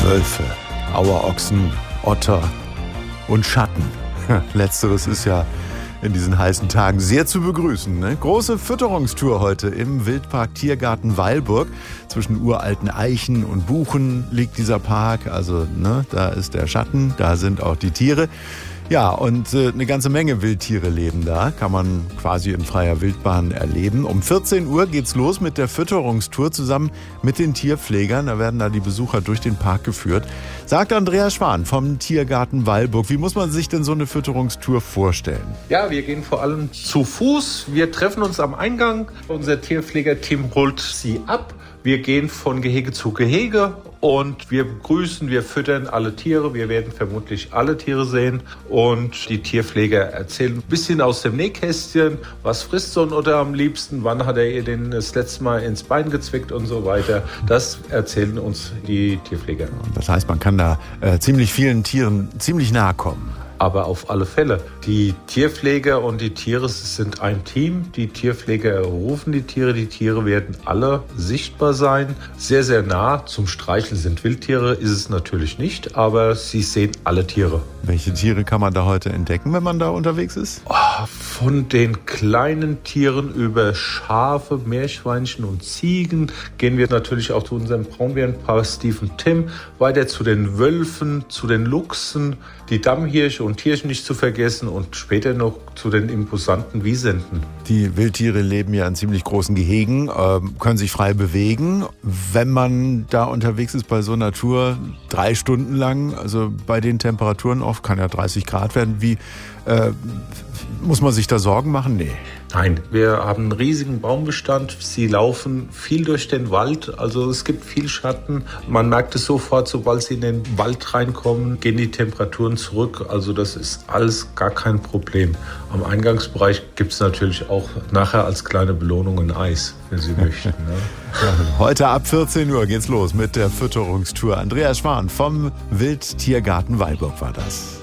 Wölfe, Auerochsen, Otter und Schatten. Letzteres ist ja in diesen heißen Tagen sehr zu begrüßen. Ne? Große Fütterungstour heute im Wildpark Tiergarten Weilburg. Zwischen uralten Eichen und Buchen liegt dieser Park. Also da ist der Schatten, da sind auch die Tiere. Ja, und eine ganze Menge Wildtiere leben da. Kann man quasi in freier Wildbahn erleben. Um 14 Uhr geht's los mit der Fütterungstour zusammen mit den Tierpflegern. Da werden die Besucher durch den Park geführt. Sagt Andreas Schwan vom Tiergarten Weilburg. Wie muss man sich denn so eine Fütterungstour vorstellen? Ja, wir gehen vor allem zu Fuß. Wir treffen uns am Eingang. Unser Tierpflegerteam holt sie ab. Wir gehen von Gehege zu Gehege und wir begrüßen, wir füttern alle Tiere. Wir werden vermutlich alle Tiere sehen und die Tierpfleger erzählen ein bisschen aus dem Nähkästchen. Was frisst so ein Otter am liebsten? Wann hat er ihr den das letzte Mal ins Bein gezwickt und so weiter? Das erzählen uns die Tierpfleger. Das heißt, man kann da ziemlich vielen Tieren ziemlich nahe kommen. Aber auf alle Fälle, die Tierpfleger und die Tiere sind ein Team. Die Tierpfleger rufen die Tiere werden alle sichtbar sein, sehr, sehr nah. Zum Streicheln sind Wildtiere, ist es natürlich nicht, aber sie sehen alle Tiere. Welche Tiere kann man da heute entdecken, wenn man da unterwegs ist? Von den kleinen Tieren über Schafe, Meerschweinchen und Ziegen gehen wir natürlich auch zu unserem Braunbärenpaar Steve und Tim, weiter zu den Wölfen, zu den Luchsen, die Dammhirsche und Tierchen nicht zu vergessen und später noch zu den imposanten Wisenten. Die Wildtiere leben ja in ziemlich großen Gehegen, können sich frei bewegen. Wenn man da unterwegs ist bei so einer Tour 3 Stunden lang, also bei den Temperaturen oft, kann ja 30 Grad werden, wie muss man sich da Sorgen machen? Nee. Nein, wir haben einen riesigen Baumbestand. Sie laufen viel durch den Wald, also es gibt viel Schatten. Man merkt es sofort, sobald sie in den Wald reinkommen, gehen die Temperaturen zurück. Also das ist alles gar kein Problem. Am Eingangsbereich gibt es natürlich auch nachher als kleine Belohnung ein Eis, wenn Sie möchten. Ne? Heute ab 14 Uhr geht's los mit der Fütterungstour. Andreas Schwan vom Wildtiergarten Weilburg war das.